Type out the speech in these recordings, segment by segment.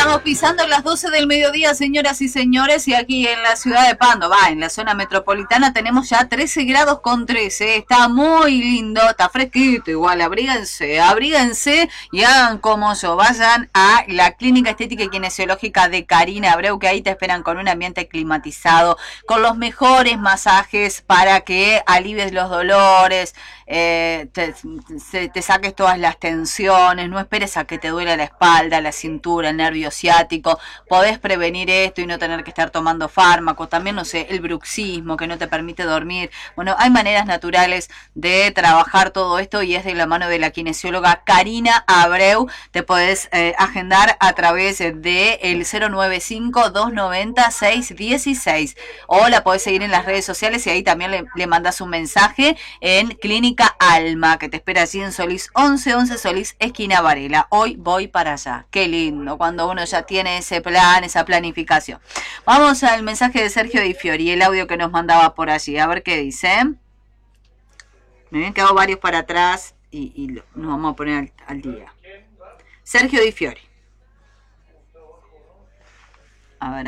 Estamos pisando las 12 del mediodía, señoras y señores, y aquí en la ciudad de Padova, en la zona metropolitana, tenemos ya 13 grados con 13. Está muy lindo, está fresquito, igual, abríguense y hagan como yo. Vayan a la Clínica Estética y Kinesiológica de Karina Abreu, que ahí te esperan con un ambiente climatizado, con los mejores masajes para que alivies los dolores, te saques todas las tensiones, no esperes a que te duele la espalda, la cintura, el nervio ciático. Podés prevenir esto y no tener que estar tomando fármacos. También, no sé, el bruxismo que no te permite dormir. Bueno, hay maneras naturales de trabajar todo esto y es de la mano de la kinesióloga Karina Abreu. Te podés agendar a través de el 095-290-616 o la podés seguir en las redes sociales y ahí también le mandas un mensaje en Clínica Alma, que te espera allí en Solís 1111 Solís, esquina Varela. Hoy voy para allá. Qué lindo cuando uno ya tiene ese plan, esa planificación. Vamos al mensaje de Sergio Di Fiori, el audio que nos mandaba por allí, a ver qué dice. Me quedado varios para atrás y nos vamos a poner al día. Sergio Di Fiori. A ver.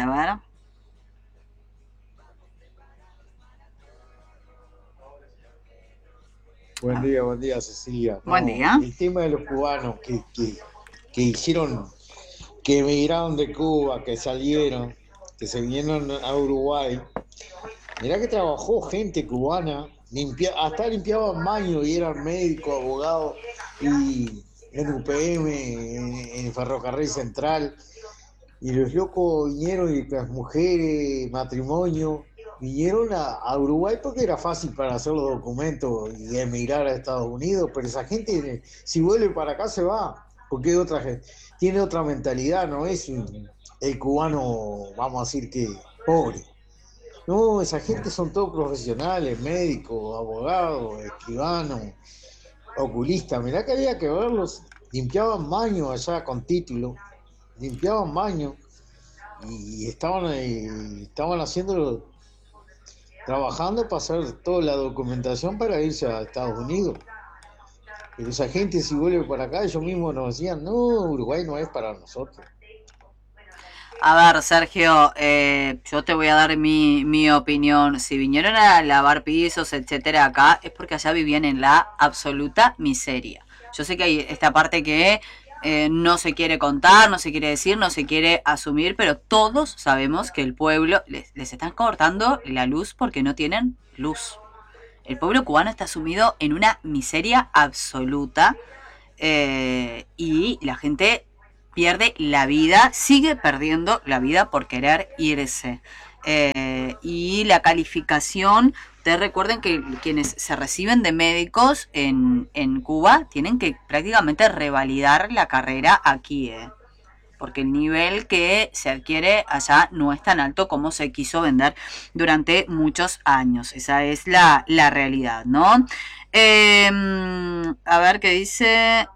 Buen día, Cecilia. Buen día. El tema de los cubanos que hicieron, que emigraron de Cuba, que salieron, que se vinieron a Uruguay. Mirá que trabajó gente cubana, hasta limpiaban baños y eran médicos, abogados, y en UPM, en Ferrocarril Central. Y los locos vinieron y las mujeres, matrimonio, vinieron a Uruguay porque era fácil para hacer los documentos y emigrar a Estados Unidos, pero esa gente, si vuelve para acá, se va, porque otra gente, tiene otra mentalidad, no es el cubano, vamos a decir que pobre. No, esa gente son todos profesionales, médicos, abogados, escribanos, oculistas. Mirá que había que verlos, limpiaban baños allá con título, limpiaban baños y estaban haciéndolo, trabajando para hacer toda la documentación para irse a Estados Unidos. Pero esa gente, si vuelve para acá, ellos mismos nos decían, no, Uruguay no es para nosotros. A ver, Sergio, yo te voy a dar mi opinión. Si vinieron a lavar pisos, etcétera, acá, es porque allá vivían en la absoluta miseria. Yo sé que hay esta parte que no se quiere contar, no se quiere decir, no se quiere asumir, pero todos sabemos que el pueblo les están cortando la luz porque no tienen luz. El pueblo cubano está sumido en una miseria absoluta y la gente pierde la vida, sigue perdiendo la vida por querer irse. Y la calificación, ustedes recuerden que quienes se reciben de médicos en Cuba tienen que prácticamente revalidar la carrera aquí, porque el nivel que se adquiere allá no es tan alto como se quiso vender durante muchos años. Esa es la realidad, ¿no? A ver qué dice...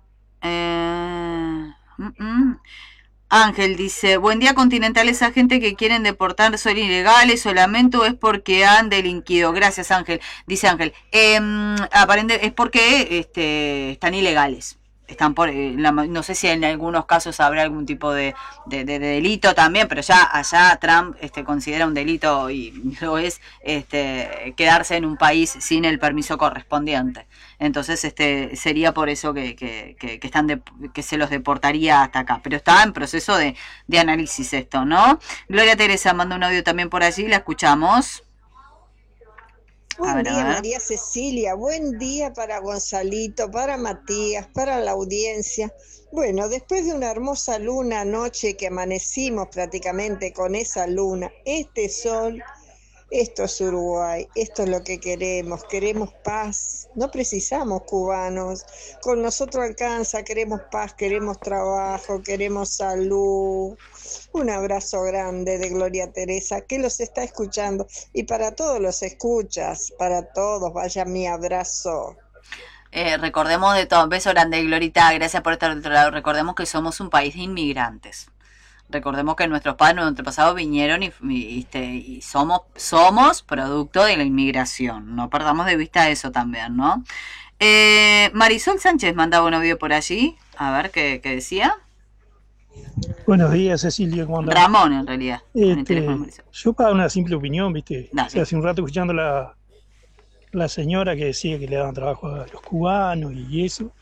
Ángel dice, buen día Continental, esa gente que quieren deportar son ilegales o lamento es porque han delinquido. Gracias Ángel, dice Ángel. Aparentemente es porque están ilegales. Están por, no sé si en algunos casos habrá algún tipo de delito también, pero ya allá Trump considera un delito y lo es quedarse en un país sin el permiso correspondiente. Entonces sería por eso que están que se los deportaría hasta acá. Pero está en proceso de análisis esto, ¿no? Gloria Teresa mandó un audio también por allí, la escuchamos. Buen día, María Cecilia. Buen día para Gonzalito, para Matías, para la audiencia. Bueno, después de una hermosa luna anoche que amanecimos prácticamente con esa luna, este sol, esto es Uruguay, esto es lo que queremos paz, no precisamos cubanos, con nosotros alcanza, queremos paz, queremos trabajo, queremos salud. Un abrazo grande de Gloria Teresa, que los está escuchando, y para todos los escuchas, para todos, vaya mi abrazo. Recordemos de todo, un beso grande, Glorita, gracias por estar del otro lado. Recordemos que somos un país de inmigrantes. Recordemos que nuestros padres, nuestros antepasados vinieron y somos producto de la inmigración. No perdamos de vista eso también, ¿no? Marisol Sánchez mandaba un audio por allí. A ver qué decía. Buenos días, Cecilia, ¿cómo andás? Ramón, en realidad. En el teléfono me dice. Yo para una simple opinión, ¿viste? Dale. O sea, hace un rato escuchando la señora que decía que le daban trabajo a los cubanos y eso,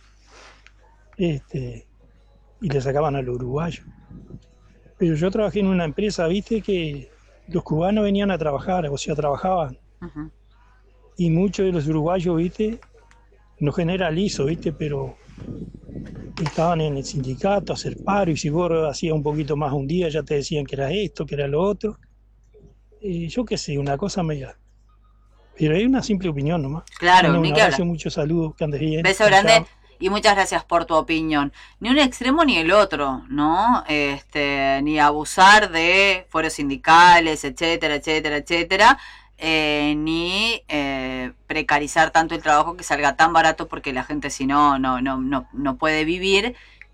y le sacaban a los uruguayos. Pero yo trabajé en una empresa, ¿viste? Que los cubanos venían a trabajar, o sea, trabajaban. Ujú. Y muchos de los uruguayos, ¿viste? No generalizo, ¿viste? Pero estaban en el sindicato a hacer paro, y si vos hacías un poquito más un día ya te decían que era esto, que era lo otro. Yo qué sé, una cosa media. Pero hay una simple opinión nomás. Claro, Bueno, ni un que hablar. abrazo, muchos saludos, que andes bien. Beso Chao, grande chao. y muchas gracias por tu opinión. Ni un extremo ni el otro, ¿no? Ni abusar de fueros sindicales, etcétera, etcétera, etcétera. Ni precarizar tanto el trabajo que salga tan barato porque la gente si no puede vivir,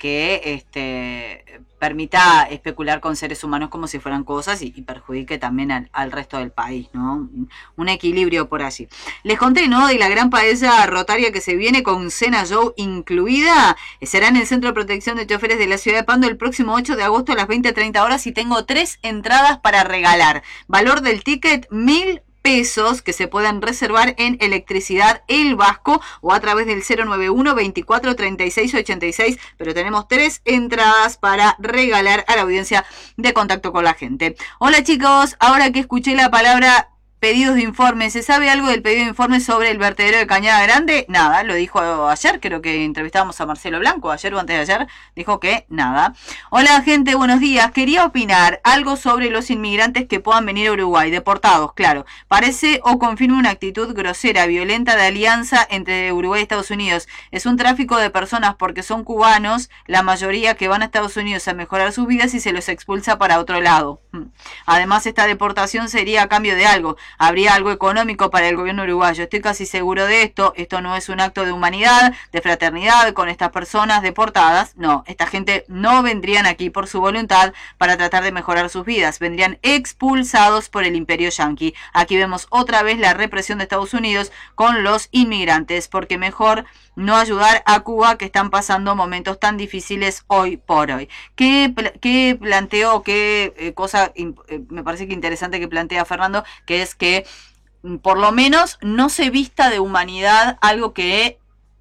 que permita especular con seres humanos como si fueran cosas y perjudique también al resto del país, ¿no? Un equilibrio por allí. Les conté, ¿no?, de la gran paella rotaria que se viene con cena show incluida. Será en el Centro de Protección de Choferes de la Ciudad de Pando el próximo 8 de agosto a las 20:30 horas y tengo 3 entradas para regalar. Valor del ticket, 1.000 pesos, que se puedan reservar en Electricidad El Vasco o a través del 091 24 36 86, pero tenemos 3 entradas para regalar a la audiencia de Contacto con la Gente. Hola chicos, ahora que escuché la palabra pedidos de informe, ¿se sabe algo del pedido de informe sobre el vertedero de Cañada Grande? Nada, lo dijo ayer, creo que entrevistábamos a Marcelo Blanco, ayer o antes de ayer, dijo que nada. Hola gente, buenos días, quería opinar algo sobre los inmigrantes que puedan venir a Uruguay, deportados, claro. Parece o confirma una actitud grosera, violenta de alianza entre Uruguay y Estados Unidos. Es un tráfico de personas porque son cubanos, la mayoría que van a Estados Unidos a mejorar sus vidas y se los expulsa para otro lado. Además, esta deportación sería a cambio de algo. Habría algo económico para el gobierno uruguayo. Estoy casi seguro de esto. Esto no es un acto de humanidad, de fraternidad con estas personas deportadas. No, esta gente no vendrían aquí por su voluntad para tratar de mejorar sus vidas. Vendrían expulsados por el imperio yanqui. Aquí vemos otra vez la represión de Estados Unidos con los inmigrantes, porque mejor no ayudar a Cuba, que están pasando momentos tan difíciles hoy por hoy. ¿Qué planteó, qué cosa me parece que interesante que plantea Fernando, que es que por lo menos no se vista de humanidad algo que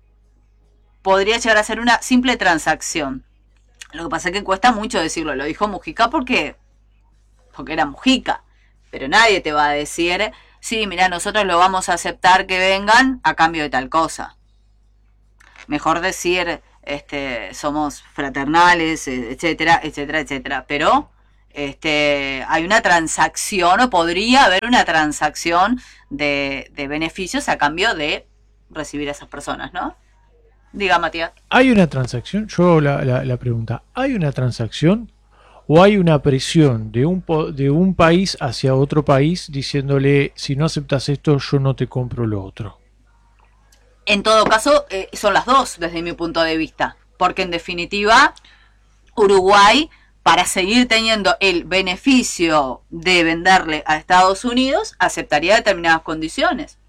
podría llegar a ser una simple transacción? Lo que pasa es que cuesta mucho decirlo. Lo dijo Mujica porque era Mujica, pero nadie te va a decir, sí, mira, nosotros lo vamos a aceptar que vengan a cambio de tal cosa. Mejor decir, somos fraternales, etcétera, etcétera, etcétera. Pero hay una transacción, o podría haber una transacción de beneficios a cambio de recibir a esas personas, ¿no? Diga, Matías. ¿Hay una transacción? Yo la pregunta, ¿hay una transacción o hay una presión de un país hacia otro país diciéndole, si no aceptas esto, yo no te compro lo otro? En todo caso, son las dos desde mi punto de vista, porque en definitiva, Uruguay, para seguir teniendo el beneficio de venderle a Estados Unidos, aceptaría determinadas condiciones.